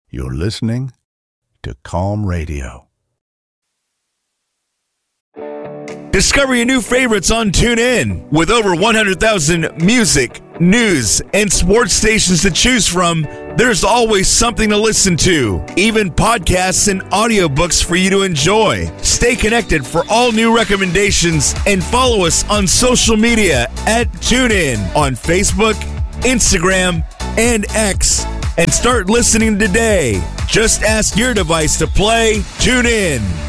You're listening to Calm Radio. Discover your new favorites on TuneIn. With over 100,000 music, news, and sports stations to choose from, there's always something to listen to. Even podcasts and audiobooks for you to enjoy. Stay connected for all new recommendations and follow us on social media at TuneIn on Facebook, Instagram, and X. And start listening today. Just ask your device to play TuneIn.